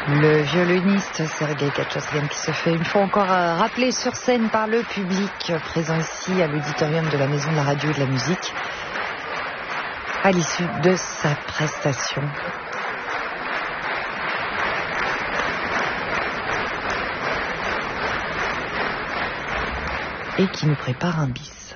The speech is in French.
Le violoniste Sergueï Gatchaslian qui se fait une fois encore rappeler sur scène par le public présent ici à l'auditorium de la Maison de la Radio et de la Musique à l'issue de sa prestation. Et qui nous prépare un bis.